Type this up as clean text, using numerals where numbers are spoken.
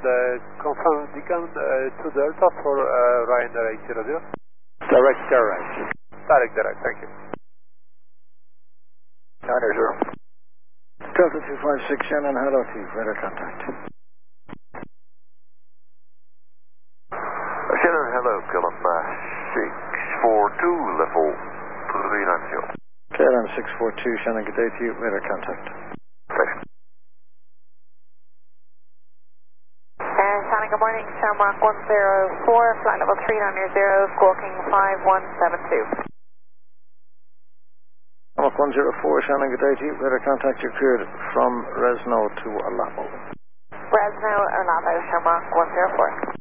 confirm Deacon 2 Delta for Ryanair 800. Direct. Direct, thank you. Ryanair 0. Delta 256 Shannon, hello to you, radar contact. Shannon, hello, Killam 642 level 390. KLM 642 Shannon, good day to you, radar contact. Thanks. Shannon, good morning, Shamrock 104, flight level 390, squawking 5172. Shamrock 104 Shannon, good day to you, radar contact, you're cleared from Resno to Alamo. Resno, Alamo, Shamrock 104.